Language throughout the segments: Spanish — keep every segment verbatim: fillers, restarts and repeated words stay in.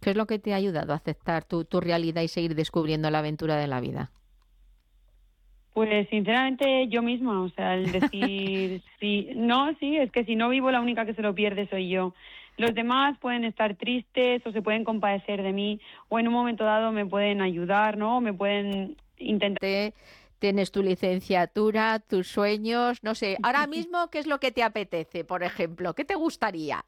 ¿Qué es lo que te ha ayudado a aceptar tu, tu realidad y seguir descubriendo la aventura de la vida? Pues sinceramente yo misma, o sea, el decir, sí, no, sí, es que si no vivo la única que se lo pierde soy yo. Los demás pueden estar tristes o se pueden compadecer de mí o en un momento dado me pueden ayudar, ¿no? O me pueden intentar. Te- Tienes tu licenciatura, tus sueños, no sé. Ahora mismo, ¿qué es lo que te apetece, por ejemplo? ¿Qué te gustaría?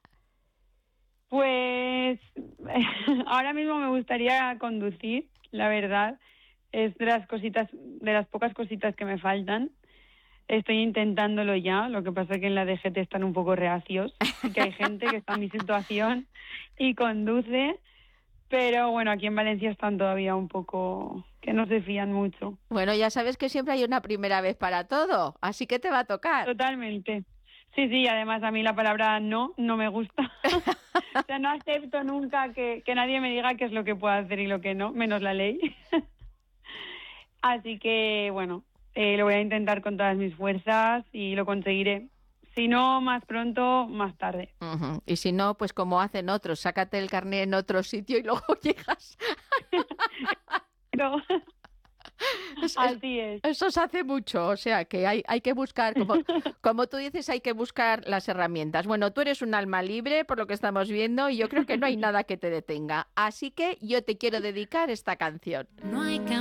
Pues ahora mismo me gustaría conducir, la verdad. Es de las cositas, de las pocas cositas que me faltan. Estoy intentándolo ya, lo que pasa es que en la D G T están un poco reacios. Sí que hay gente que está en mi situación y conduce, pero bueno, aquí en Valencia están todavía un poco que no se fían mucho. Bueno, ya sabes que siempre hay una primera vez para todo, así que te va a tocar. Totalmente. Sí, sí, además a mí la palabra no no me gusta. O sea, no acepto nunca que, que nadie me diga qué es lo que puedo hacer y lo que no, menos la ley. Así que, bueno, eh, lo voy a intentar con todas mis fuerzas y lo conseguiré. Si no, más pronto, más tarde. Ujú. Y si no, pues como hacen otros, sácate el carnet en otro sitio y luego llegas. Pero Es- es- así es. Eso se hace mucho, o sea que hay, hay que buscar, como, como tú dices, hay que buscar las herramientas. Bueno, tú eres un alma libre, por lo que estamos viendo, y yo creo que no hay nada que te detenga. Así que yo te quiero dedicar esta canción. No hay